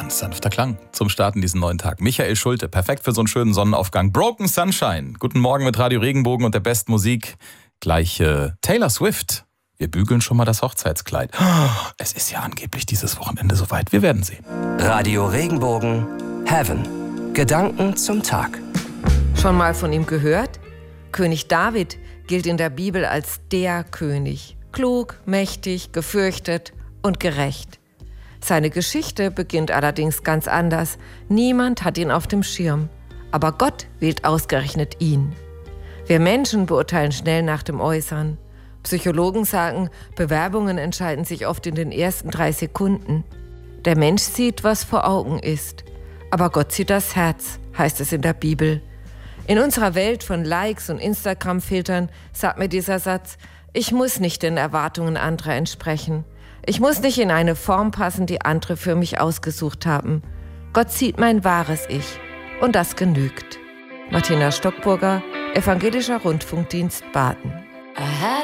sanfter Klang zum Starten diesen neuen Tag. Michael Schulte, perfekt für so einen schönen Sonnenaufgang. Broken Sunshine. Guten Morgen mit Radio Regenbogen und der besten Musik. Gleich Taylor Swift. Wir bügeln schon mal das Hochzeitskleid. Es ist ja angeblich dieses Wochenende soweit. Wir werden sehen. Radio Regenbogen Heaven. Gedanken zum Tag. Schon mal von ihm gehört? König David gilt in der Bibel als der König. Klug, mächtig, gefürchtet und gerecht. Seine Geschichte beginnt allerdings ganz anders. Niemand hat ihn auf dem Schirm. Aber Gott wählt ausgerechnet ihn. Wir Menschen beurteilen schnell nach dem Äußeren. Psychologen sagen, Bewerbungen entscheiden sich oft in den ersten 3 Sekunden. Der Mensch sieht, was vor Augen ist. Aber Gott sieht das Herz, heißt es in der Bibel. In unserer Welt von Likes und Instagram-Filtern sagt mir dieser Satz, ich muss nicht den Erwartungen anderer entsprechen. Ich muss nicht in eine Form passen, die andere für mich ausgesucht haben. Gott sieht mein wahres Ich. Und das genügt. Martina Stockburger, Evangelischer Rundfunkdienst Baden.